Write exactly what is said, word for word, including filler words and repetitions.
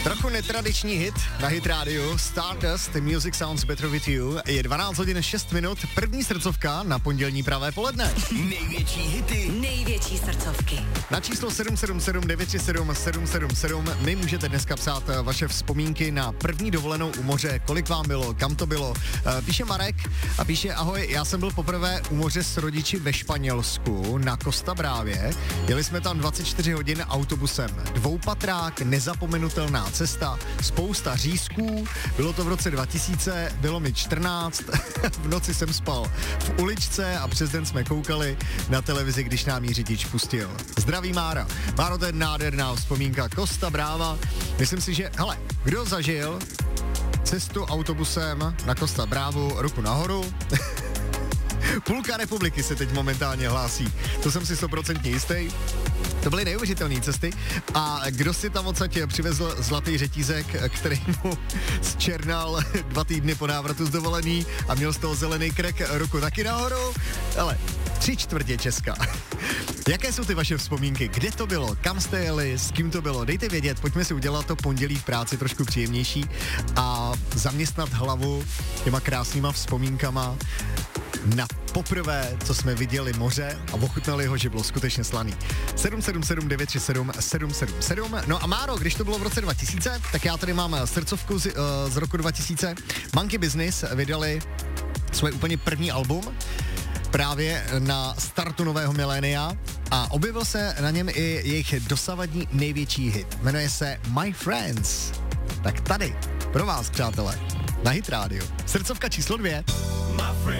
Trochu netradiční hit na Hit Radio Stardust, Music Sounds Better With You. Je dvanáct hodin šest minut, první srdcovka na pondělní pravé poledne. Největší hity, největší srdcovky. Na číslo sedm sedm sedm devět tři sedm sedm sedm sedm mi můžete dneska psát vaše vzpomínky na první dovolenou u moře, kolik vám bylo, kam to bylo. Píše Marek a píše: ahoj, já jsem byl poprvé u moře s rodiči ve Španělsku na Costa Brávě. Jeli jsme tam dvacet čtyři hodin autobusem. Dvoupatrák, nezapomenutelná cesta, spousta řízků, bylo to v roce dva tisíce, bylo mi čtrnáct, v noci jsem spal v uličce a přes den jsme koukali na televizi, když nám ji řidič pustil. Zdraví Mára. Máro, to je nádherná vzpomínka. Costa Brava. Myslím si, že, hele, kdo zažil cestu autobusem na Costa Brávu, ruku nahoru. Půlka republiky se teď momentálně hlásí. To jsem si stoprocentně jistý. To byly neuvěřitelné cesty a kdo si tam odsaď přivezl zlatý řetízek, který mu zčernal dva týdny po návratu z dovolený a měl z toho zelený krek, ruku taky nahoru, ale tři čtvrtě Česka. Jaké jsou ty vaše vzpomínky? Kde to bylo? Kam jste jeli? S kým to bylo? Dejte vědět, pojďme si udělat to pondělí v práci trošku příjemnější a zaměstnat hlavu těma krásnýma vzpomínkama na poprvé, co jsme viděli moře a ochutnali ho, že bylo skutečně slaný. sedm sedm sedm devět tři sedm sedm sedm sedm. No a Máro, když to bylo v roce dva tisíce, tak já tady mám srdcovku z, uh, z roku dva tisíce. Monkey Business vydali svoje úplně první album právě na startu nového milénia a objevil se na něm i jejich dosavadní největší hit. Jmenuje se My Friends. Tak tady, pro vás, přátelé, na Hit Radio. Srdcovka číslo dvě.